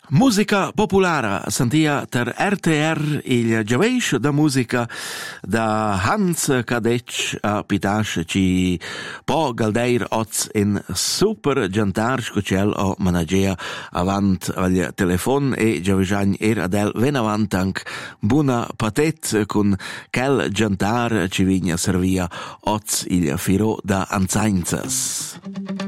Musica popolare, sentia ter RTR il giaveish da musica da Hans Kadec a Pitasch ci po galdeir oz in super gentar scucel o managea avant al telefon e giavejan adel venavantank buna patet con quel gentar ci vigna servia oz il firo da anzainzas.